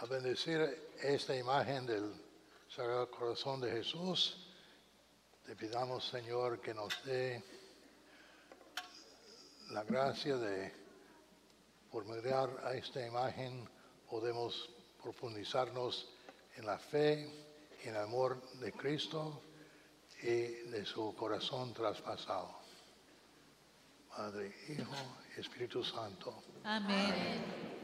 a bendecir esta imagen del Sagrado Corazón de Jesús. Te pidamos, Señor, que nos dé la gracia de, por mirar a esta imagen, podemos profundizarnos en la fe, en el amor de Cristo y de su corazón traspasado. Padre, Hijo y Espíritu Santo. Amén.